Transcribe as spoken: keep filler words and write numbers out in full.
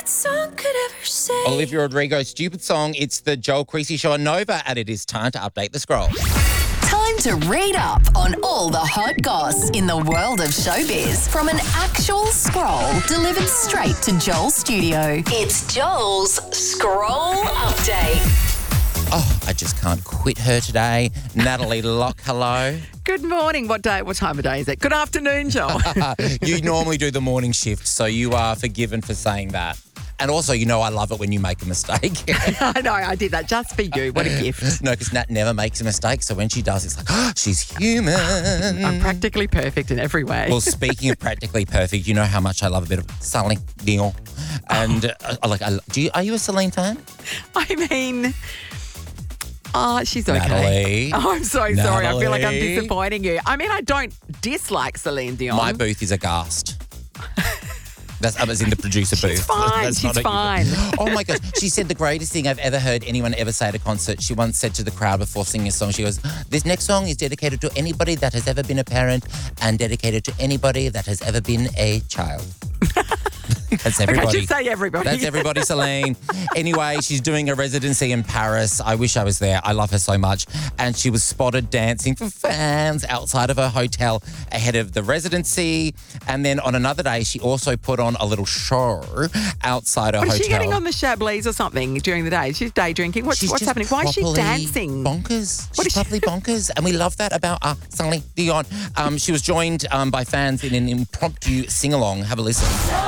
song could ever say. Olivia Rodrigo, Stupid Song. It's the Joel Creasy Show on Nova, and it is time to update the scroll. Time to read up on all the hot goss in the world of showbiz from an actual scroll delivered straight to Joel's studio. It's Joel's Scroll Update. Oh, I just can't quit her today. Natalie Locke, hello. Good morning. What day? What time of day is it? Good afternoon, Joel. You normally do the morning shift, so you are forgiven for saying that. And also, you know I love it when you make a mistake. I know, I did that just for you. What a gift. No, because Nat never makes a mistake, so when she does, it's like, oh, she's human. I'm practically perfect in every way. Well, speaking of practically perfect, you know how much I love a bit of Celine Dion. And uh, like, I, do you, are you a Celine fan? I mean... Oh, she's okay. Natalie. Oh, I'm so sorry. I feel like I'm Natalie. disappointing you. I mean, I don't dislike Celine Dion. My booth is aghast. That's I was in the producer booth. She's fine. That's She's not a- fine. Oh my gosh. She said the greatest thing I've ever heard anyone ever say at a concert. She once said to the crowd before singing a song, she goes, this next song is dedicated to anybody that has ever been a parent and dedicated to anybody that has ever been a child. That's everybody. Okay, just say everybody. That's everybody, Celine. Anyway, she's doing a residency in Paris. I wish I was there. I love her so much. And she was spotted dancing for fans outside of her hotel ahead of the residency. And then on another day, she also put on a little show outside her What, hotel. is she getting on the Chablis or something during the day? She's day drinking. What's, She's what's just happening? Why is she properly dancing? Bonkers. What She's is she- properly bonkers. And we love that about uh, Celine Dion. Um, she was joined um, by fans in an impromptu sing-along. Have a listen.